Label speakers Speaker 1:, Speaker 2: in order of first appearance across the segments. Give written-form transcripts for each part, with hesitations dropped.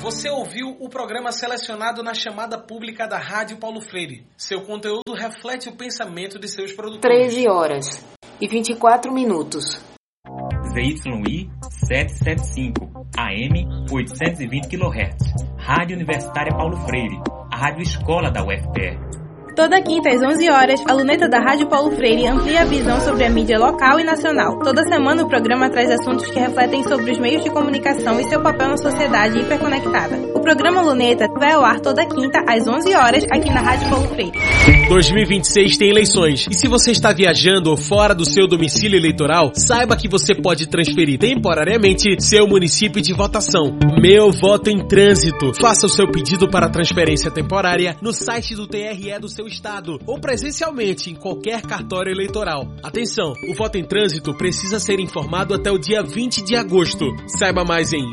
Speaker 1: Você ouviu o programa selecionado na chamada pública da Rádio Paulo Freire. Seu conteúdo reflete o pensamento de seus produtores.
Speaker 2: 13h24.
Speaker 3: ZYI 775, AM 820 kHz. Rádio Universitária Paulo Freire, a rádio escola da UFPE.
Speaker 4: Toda quinta às 11h, a luneta da Rádio Paulo Freire amplia a visão sobre a mídia local e nacional. Toda semana o programa traz assuntos que refletem sobre os meios de comunicação e seu papel na sociedade hiperconectada. O programa Luneta vai ao ar toda quinta às 11h aqui na Rádio Paulo Freire.
Speaker 1: 2026 tem eleições. E se você está viajando ou fora do seu domicílio eleitoral, saiba que você pode transferir temporariamente seu município de votação. Meu Voto em Trânsito. Faça o seu pedido para transferência temporária no site do TRE do seu estado ou presencialmente em qualquer cartório eleitoral. Atenção, o voto em trânsito precisa ser informado até o dia 20 de agosto. Saiba mais em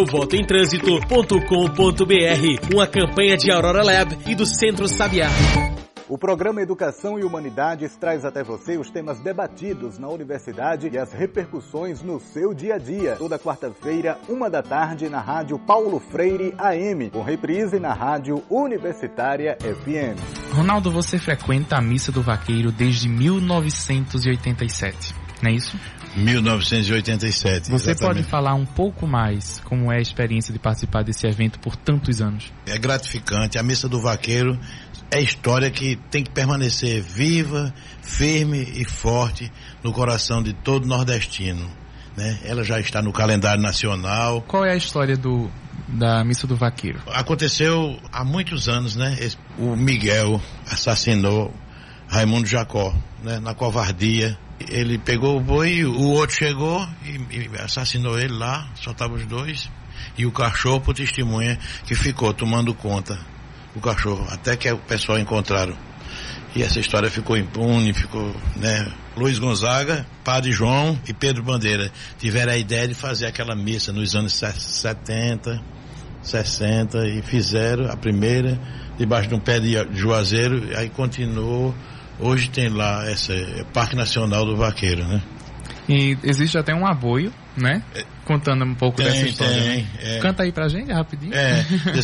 Speaker 1: meuvotoemtransito.com.br, uma campanha de Aurora Lab e do Centro Sabiá.
Speaker 5: O programa Educação e Humanidades traz até você os temas debatidos na universidade e as repercussões no seu dia a dia. Toda quarta-feira, 13h, na Rádio Paulo Freire AM, com reprise na Rádio Universitária FM.
Speaker 6: Ronaldo, você frequenta a Missa do Vaqueiro desde 1987, não é isso?
Speaker 7: 1987,
Speaker 6: Você
Speaker 7: exatamente.
Speaker 6: pode falar um pouco mais como é a experiência de participar desse evento por tantos anos?
Speaker 7: É gratificante. A Missa do Vaqueiro é história que tem que permanecer viva, firme e forte no coração de todo nordestino, né? Ela já está no calendário nacional.
Speaker 6: Qual é a história da Missa do Vaqueiro?
Speaker 7: Aconteceu há muitos anos, né? O Miguel assassinou Raimundo Jacó, né? Na covardia. Ele pegou o boi, o outro chegou e assassinou ele lá, só estavam os dois. E o cachorro, por testemunha, que ficou tomando conta. O cachorro, até que o pessoal encontraram. E essa história ficou impune, ficou, né? Luiz Gonzaga, Padre João e Pedro Bandeira tiveram a ideia de fazer aquela missa nos anos 70, 60 e fizeram a primeira debaixo de um pé de juazeiro, aí continuou. Hoje tem lá esse Parque Nacional do Vaqueiro, né?
Speaker 6: E existe até um aboio, né? Contando um pouco dessa história.
Speaker 7: Tem,
Speaker 6: né? Canta aí pra gente, rapidinho.